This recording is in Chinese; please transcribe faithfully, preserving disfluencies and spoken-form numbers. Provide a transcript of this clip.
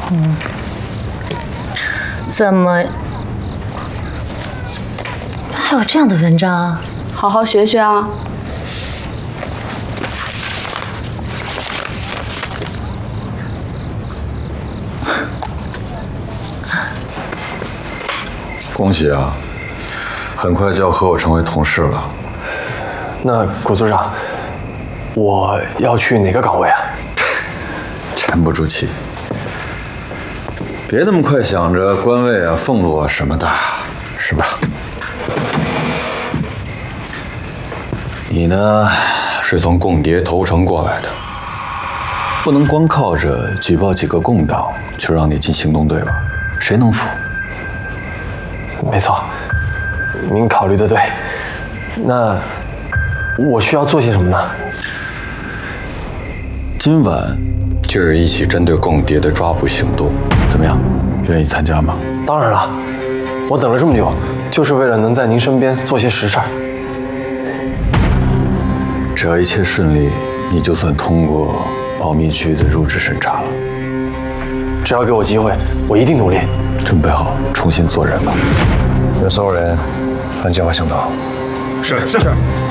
嗯，怎么还有这样的文章啊？ 好好学学啊！ 恭喜啊，很快就要和我成为同事了。 那谷组长，我要去哪个岗位啊？ 沉不住气，别那么快想着官位啊、俸禄啊什么的，是吧？你呢，是从共谍投诚过来的，不能光靠着举报几个共党就让你进行动队吧？谁能服？ 没错，您考虑的对。那我需要做些什么呢？ 今晚就是一起针对共谍的抓捕行动，怎么样？愿意参加吗？ 当然了，我等了这么久，就是为了能在您身边做些实事儿。 只要一切顺利，你就算通过保密局的入职审查了。 只要给我机会，我一定努力。 准备好重新做人吧。 有所有人按计划行动。 是是是。